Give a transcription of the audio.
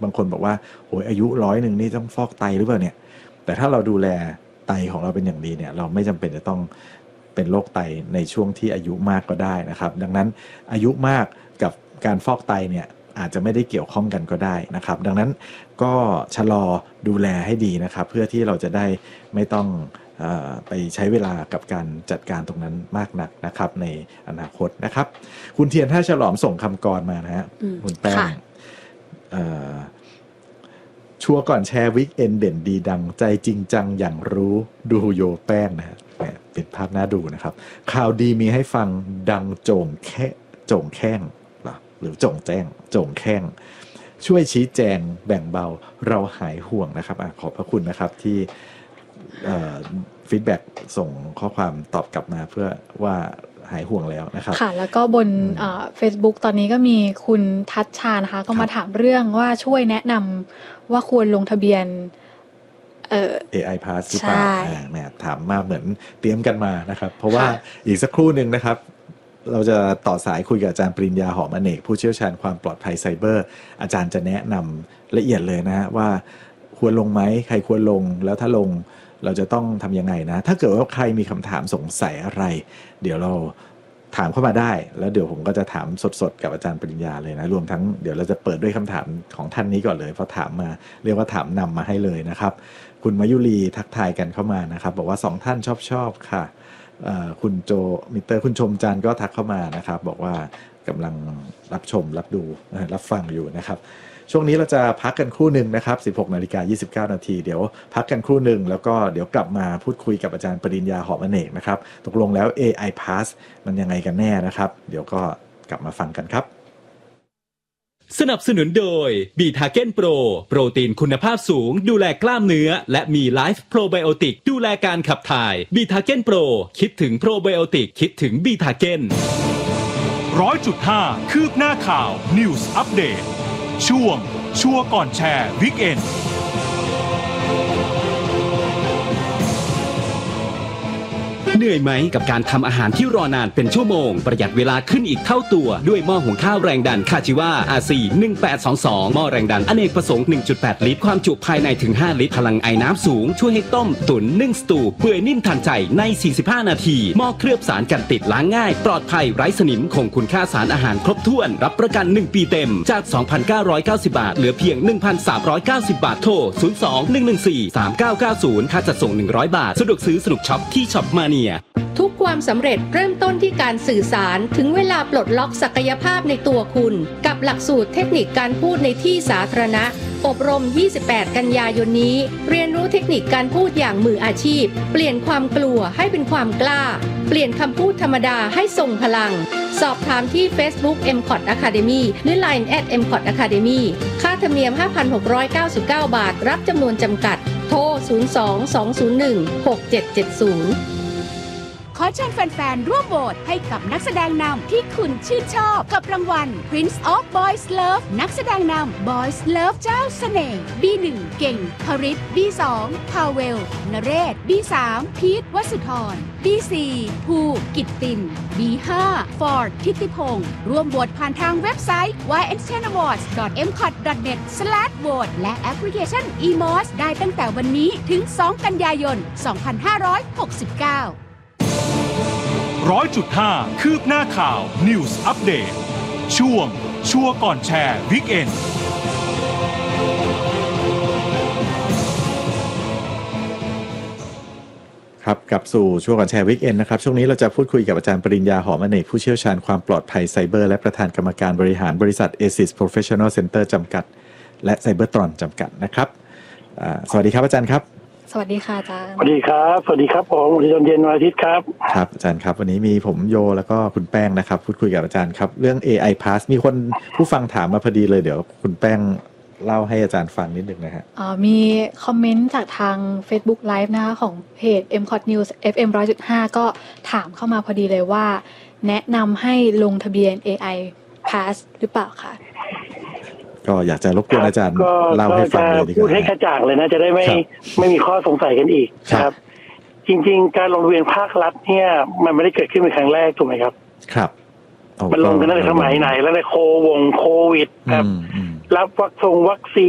บางคนบอกว่าโอ้ยอายุ100นี่ต้องฟอกไตหรือเปล่าเนี่ยแต่ถ้าเราดูแลไตของเราเป็นอย่างดีเนี่ยเราไม่จำเป็นจะต้องเป็นโรคไตในช่วงที่อายุมากก็ได้นะครับดังนั้นอายุมากกับการฟอกไตเนี่ยอาจจะไม่ได้เกี่ยวข้องกันก็ได้นะครับดังนั้นก็ชะลอดูแลให้ดีนะครับเพื่อที่เราจะได้ไม่ต้องไปใช้เวลากับการจัดการตรงนั้นมากนักนะครับในอนาคตนะครับคุณเทียนท่าฉลอมส่งคำกรมานะฮะคุณแป้งชัวร์ก่อนแชร์วิกเอนเด่นดีดังใจจริงจังอย่างรู้ดูโยแป้งนะฮะเป็นภาพน่าดูนะครับข่าวดีมีให้ฟังดังโจ่งแข้งหรือโจ่งแจ้งโจ่งแข้งช่วยชี้แจงแบ่งเบาเราหายห่วงนะครับขอบพระคุณนะครับที่ฟีดแบ็กส่งข้อความตอบกลับมาเพื่อว่าหายห่วงแล้วนะครับค่ะแล้วก็บนFacebook ตอนนี้ก็มีคุณทัชชานะคะก็มาถามเรื่องว่าช่วยแนะนำว่าควรลงทะเบียน AI Pass หรือเปล่าเนี่ยถามมาเหมือนเตรียมกันมานะครับเพราะว่าอีกสักครู่นึงนะครับเราจะต่อสายคุยกับอาจารย์ปริญญาหอมอเนกผู้เชี่ยวชาญความปลอดภัยไซเบอร์อาจารย์จะแนะนำละเอียดเลยนะฮะว่าควรลงไหมใครควรลงแล้วถ้าลงเราจะต้องทำยังไงนะถ้าเกิดว่าใครมีคำถามสงสัยอะไรเดี๋ยวเราถามเข้ามาได้แล้วเดี๋ยวผมก็จะถามสดๆกับอาจารย์ปริญญาเลยนะรวมทั้งเดี๋ยวเราจะเปิดด้วยคำถามของท่านนี้ก่อนเลยเพราะถามมาเรียกว่าถามนำมาให้เลยนะครับคุณมายุรีทักทายกันเข้ามานะครับบอกว่า2ท่านชอบค่ะคุณโจมิเตอร์คุณชมจันก็ทักเข้ามานะครับบอกว่ากำลังรับชมรับดูรับฟังอยู่นะครับช่วงนี้เราจะพักกันครู่หนึ่งนะครับ 16:29 นาทีเดี๋ยวพักกันครู่หนึ่งแล้วก็เดี๋ยวกลับมาพูดคุยกับอาจารย์ปริญญาหอมอเนกนะครับตกลงแล้ว AI Pass มันยังไงกันแน่นะครับเดี๋ยวก็กลับมาฟังกันครับสนับสนุนโดยบีทาเก้นโปรโปรตีนคุณภาพสูงดูแลกล้ามเนื้อและมีไลฟ์โปรไบโอติกดูแลการขับถ่ายบีทาเก้นโปรคิดถึงโปรไบโอติกคิดถึงบีทาเก้น 100.5 คืบหน้าข่าว News Update ช่วงชัวร์ก่อนแชร์วิกเอนด์เหนื่อยไหมกับการทำอาหารที่รอนานเป็นชั่วโมงประหยัดเวลาขึ้นอีกเท่าตัวด้วยหม้อหุงข้าวแรงดันคาจิวา RC 1822หม้อแรงดันอเนกประสงค์ 1.8 ลิตรความจุภายในถึง5ลิตรพลังไอน้ำสูงช่วยให้ต้มตุ๋นนึ่งสตูเปื่อยนิ่มทันใจใน45นาทีหม้อเคลือบสารกันติดล้างง่ายปลอดภัยไร้สนิมคงคุณค่าสารอาหารครบถ้วนรับประกัน1ปีเต็มจาก 2,990 บาทเหลือเพียง 1,390 บาทโทร 02-114-3990 ค่าจัดส่ง100 บาทสะดวกซื้อสนุกช็อปที่ช็อปมาเนียทุกความสำเร็จเริ่มต้นที่การสื่อสารถึงเวลาปลดล็อกศักยภาพในตัวคุณกับหลักสูตรเทคนิคการพูดในที่สาธารณะอบรม28กันยายนนี้เรียนรู้เทคนิคการพูดอย่างมืออาชีพเปลี่ยนความกลัวให้เป็นความกล้าเปลี่ยนคำพูดธรรมดาให้ทรงพลังสอบถามที่ Facebook MCOT Academy หรือ Line @MCOT Academy ค่าธรรมเนียม 5,699 บาทรับจำนวนจำกัดโทร 02-201-6770 ขอเชิญแฟนๆร่วมโหวตให้กับนักแสดงนำที่คุณชื่นชอบกับรางวัล Prince of Boys Love นักแสดงนำ Boys Love เจ้าเสน่ห์ B1 เก่งพริต B2 พาเวลนเรศ B3 พีทวสุธร B4 ภูกิตติน B5 ฟอร์ดทิติพงศ์ร่วมโหวตผ่านทางเว็บไซต์ yntenawards.mcot.net/vote และแอปพลิเคชัน eMOS ได้ตั้งแต่วันนี้ถึง2กันยายน 2569 100.5 คืบหน้าข่าว News Update ช่วงชัวร์ก่อนแชร์วิกเอนด์ครับกลับสู่ช่วงก่อนแชร์วิกเอนด์นะครับช่วงนี้เราจะพูดคุยกับอาจารย์ปริญญาหอมอเนกผู้เชี่ยวชาญความปลอดภัยไซเบอร์และประธานกรรมการบริหารบริษัท ASIS Professional Center จำกัดและไซเบอร์ตรอนจำกัดนะครับสวัสดีครับอาจารย์ครับสวัสดีค่ะอาจารย์สวัสดีครับสวัสดีครับผมวันเย็นวันอาทิตย์ครับครับอาจารย์ครับวันนี้มีผมโยแล้วก็คุณแป้งนะครับพูดคุยกับอาจารย์ครับเรื่อง AI Pass มีคนผู้ฟังถามมาพอดีเลยเดี๋ยวคุณแป้งเล่าให้อาจารย์ฟังนิดนึงนะฮะมีคอมเมนต์จากทาง Facebook Live นะคะของเพจ MCOT News FM 100.5 ก็ถามเข้ามาพอดีเลยว่าแนะนำให้ลงทะเบียน AI Pass หรือเปล่าคะก็อยากจะรบกวนอาจารย์เล่าให้ฟังเลยดีกว่าพูดให้กระจ่างเลยนะจะได้ไม่มีข้อสงสัยกันอีกครับจริงๆการลงทะเบียนภาครัฐเนี่ยมันไม่ได้เกิดขึ้นเป็นครั้งแรกถูกไหมครับครับมันลงกันตั้งแต่สมัยไหนแล้วในโควงโควิดครับรับวัคซีน